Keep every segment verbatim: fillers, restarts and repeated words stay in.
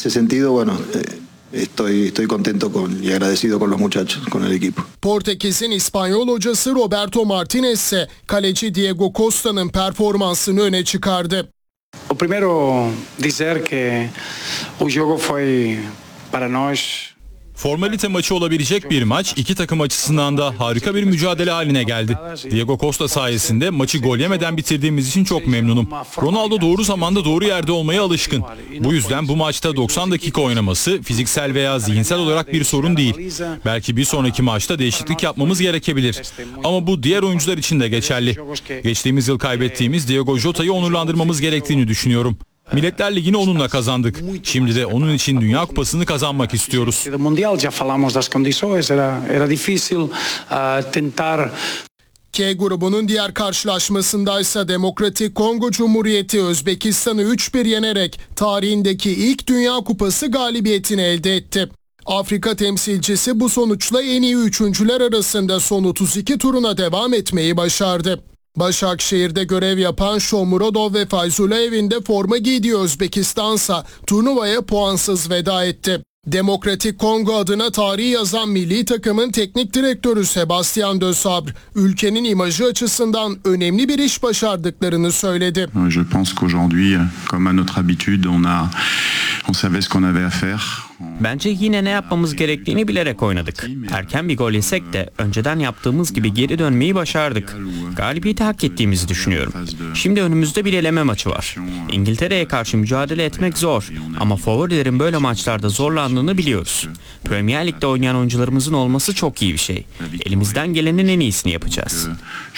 ese sentido, bueno, eh, estoy estoy contento con y agradecido con los muchachos, con el equipo. Portekiz'in İspanyol hocası Roberto Martinez ise kaleci Diego Costa'nın performansını öne çıkardı. O primeiro dizer que o jogo foi para nós. Formalite maçı olabilecek bir maç, iki takım açısından da harika bir mücadele haline geldi. Diego Costa sayesinde maçı gol yemeden bitirdiğimiz için çok memnunum. Ronaldo doğru zamanda doğru yerde olmaya alışkın. Bu yüzden bu maçta doksan dakika oynaması fiziksel veya zihinsel olarak bir sorun değil. Belki bir sonraki maçta değişiklik yapmamız gerekebilir. Ama bu diğer oyuncular için de geçerli. Geçtiğimiz yıl kaybettiğimiz Diogo Jota'yı onurlandırmamız gerektiğini düşünüyorum. Milletler Ligi'ni onunla kazandık. Şimdi de onun için Dünya Kupası'nı kazanmak istiyoruz. K grubunun diğer karşılaşmasındaysa Demokratik Kongo Cumhuriyeti Özbekistan'ı üç bir yenerek tarihindeki ilk Dünya Kupası galibiyetini elde etti. Afrika temsilcisi bu sonuçla en iyi üçüncüler arasında son otuz iki turuna devam etmeyi başardı. Başakşehir'de görev yapan Shomurodov ve Fayzullayev'in de forma giydiği Özbekistan'sa turnuvaya puansız veda etti. Demokratik Kongo adına tarihi yazan milli takımın teknik direktörü Sébastien Desabre, ülkenin imajı açısından önemli bir iş başardıklarını söyledi. Je pense qu'aujourd'hui, comme à notre habitude, on a on savait ce qu'on avait à faire. Bence yine ne yapmamız gerektiğini bilerek oynadık. Erken bir gol yesek de önceden yaptığımız gibi geri dönmeyi başardık. Galibiyeti hak ettiğimizi düşünüyorum. Şimdi önümüzde bir eleme maçı var. İngiltere'ye karşı mücadele etmek zor ama favorilerin böyle maçlarda zorlandığını biliyoruz. Premier Lig'de oynayan oyuncularımızın olması çok iyi bir şey. Elimizden gelenin en iyisini yapacağız.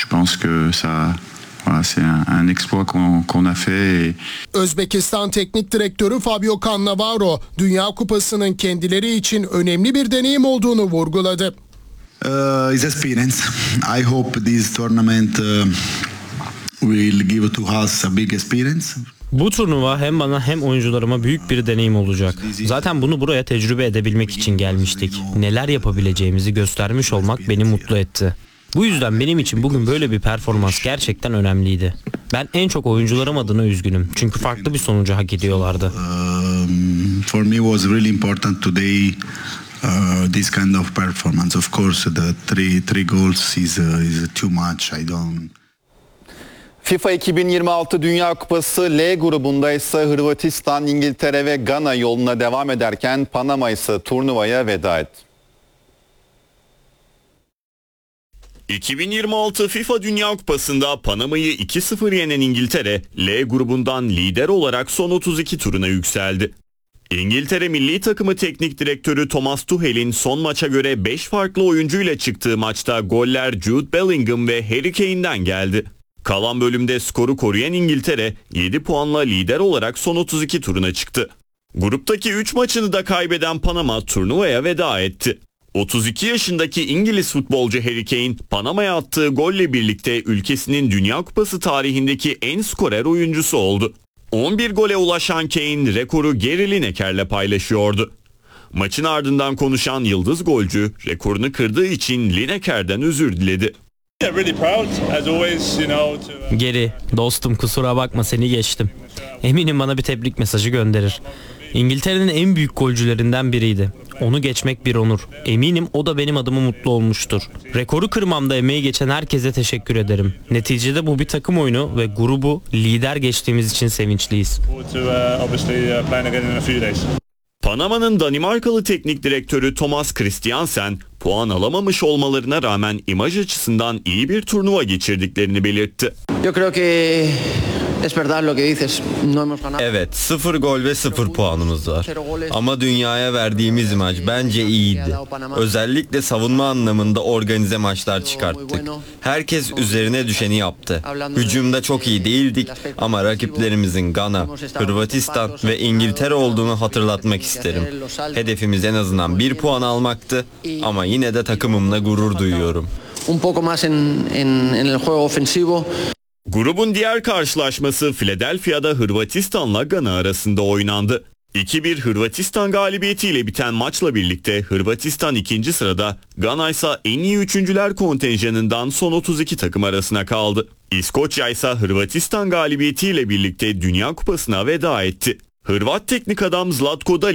Özbekistan Teknik Direktörü Fabio Cannavaro, Dünya Kupası'nın kendileri için önemli bir deneyim olduğunu vurguladı. Uh, it's experience. I hope this tournament uh, will give to us a big experience. Bu turnuva hem bana hem oyuncularıma büyük bir deneyim olacak. Zaten bunu buraya tecrübe edebilmek için gelmiştik. Neler yapabileceğimizi göstermiş olmak beni mutlu etti. Bu yüzden benim için bugün böyle bir performans gerçekten önemliydi. Ben en çok oyuncularım adına üzgünüm. Çünkü farklı bir sonucu hak ediyorlardı. Um, for me was really important today uh, this kind of performance. Of course the three three goals is uh, is too much. I don't. FIFA iki bin yirmi altı Dünya Kupası L grubunda ise Hırvatistan, İngiltere ve Gana yoluna devam ederken Panama ise turnuvaya veda etti. iki bin yirmi altı FIFA Dünya Kupası'nda Panama'yı iki sıfır yenen İngiltere, L grubundan lider olarak son otuz iki turuna yükseldi. İngiltere milli takımı teknik direktörü Thomas Tuchel'in son maça göre beş farklı oyuncuyla çıktığı maçta goller Jude Bellingham ve Harry Kane'den geldi. Kalan bölümde skoru koruyan İngiltere yedi puanla lider olarak son otuz iki turuna çıktı. Gruptaki üç maçını da kaybeden Panama turnuvaya veda etti. otuz iki yaşındaki İngiliz futbolcu Harry Kane, Panama'ya attığı golle birlikte ülkesinin Dünya Kupası tarihindeki en skorer oyuncusu oldu. on bir gole ulaşan Kane rekoru Gary Lineker'le paylaşıyordu. Maçın ardından konuşan yıldız golcü rekorunu kırdığı için Lineker'den özür diledi. Geri, dostum kusura bakma seni geçtim. Eminim bana bir tebrik mesajı gönderir. İngiltere'nin en büyük golcülerinden biriydi. Onu geçmek bir onur. Eminim o da benim adıma mutlu olmuştur. Rekoru kırmamda emeği geçen herkese teşekkür ederim. Neticede bu bir takım oyunu ve grubu lider geçtiğimiz için sevinçliyiz. Panama'nın Danimarkalı teknik direktörü Thomas Christiansen, puan alamamış olmalarına rağmen imaj açısından iyi bir turnuva geçirdiklerini belirtti. Evet, sıfır gol ve sıfır puanımız var. Ama dünyaya verdiğimiz imaj bence iyiydi. Özellikle savunma anlamında organize maçlar çıkarttık. Herkes üzerine düşeni yaptı. Hücumda çok iyi değildik ama rakiplerimizin Gana, Hırvatistan ve İngiltere olduğunu hatırlatmak isterim. Hedefimiz en azından bir puan almaktı ama yine de takımımla gurur duyuyorum. Grubun diğer karşılaşması Philadelphia'da Hırvatistan'la Gana arasında oynandı. iki bir Hırvatistan galibiyetiyle biten maçla birlikte Hırvatistan ikinci sırada, Gana ise en iyi üçüncüler kontenjanından son otuz iki takım arasına kaldı. İskoçya ise Hırvatistan galibiyetiyle birlikte Dünya Kupası'na veda etti. Hırvat teknik adam Zlatko Dalić